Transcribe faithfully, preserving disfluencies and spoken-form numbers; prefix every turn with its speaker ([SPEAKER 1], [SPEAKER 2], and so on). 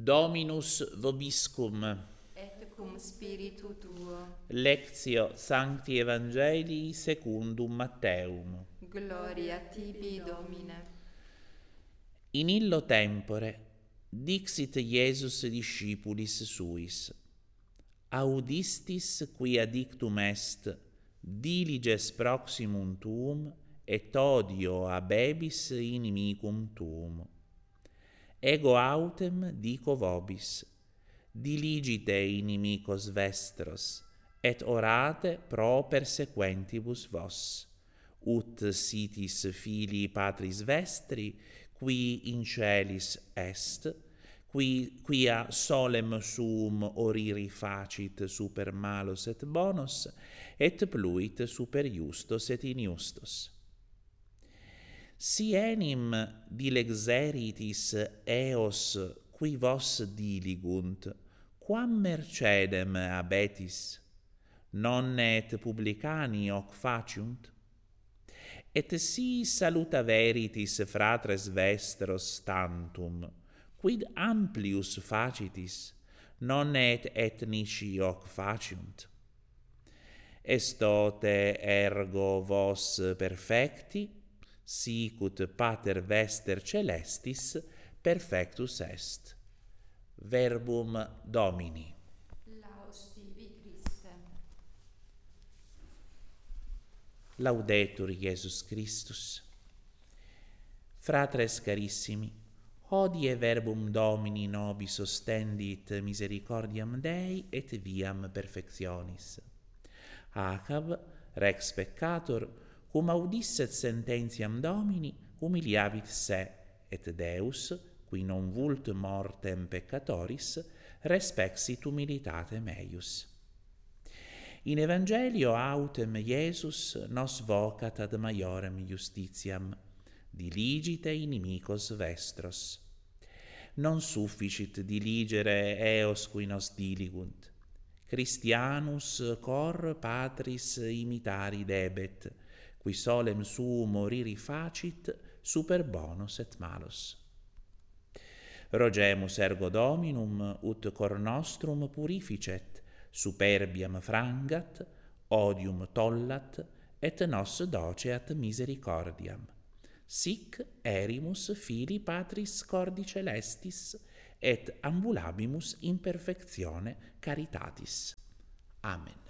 [SPEAKER 1] Dominus vobiscum.
[SPEAKER 2] Et cum spiritu tuo.
[SPEAKER 1] Lectio Sancti Evangelii secundum Matteum.
[SPEAKER 2] Gloria tibi, Domine.
[SPEAKER 1] In illo tempore dixit Iesus discipulis suis: Audistis quia dictum est, diliges proximum tuum, et odio abebis inimicum tuum. Ego autem dico vobis: diligite inimicos vestros, et orate pro persequentibus vos, ut sitis filii Patris vestri, qui in celis est, qui, quia solem suum oriri facit super malos et bonos, et pluit super justos et injustos. Si enim dilexeritis eos qui vos diligunt, quam mercedem abetis? Non et publicani hoc faciunt? Et si saluta veritis fratres vestros tantum, quid amplius facitis? Non et ethnici hoc faciunt? Estote ergo vos perfecti, sicut Pater Vester Celestis perfectus est. Verbum Domini.
[SPEAKER 2] Laus tibi, Christe.
[SPEAKER 1] Laudetur Iesus Christus. Fratres carissimi, hodie verbum Domini nobis ostendit misericordiam Dei et viam perfectionis. Acab, rex peccator, cum audisset sententiam Domini, humiliavit se, et Deus, qui non vult mortem peccatoris, respexit humilitatem eius. In Evangelio autem Iesus nos vocat ad maiorem justitiam, diligite inimicos vestros. Non sufficit diligere eos qui nos diligunt. Christianus cor Patris imitari debet, qui solem suum moriri facit super bonos et malos. Rogemus ergo Dominum ut cor nostrum purificet, superbiam frangat, odium tollat, et nos doceat misericordiam. Sic erimus filii Patris cordi celestis, et ambulabimus in perfectione caritatis. Amen.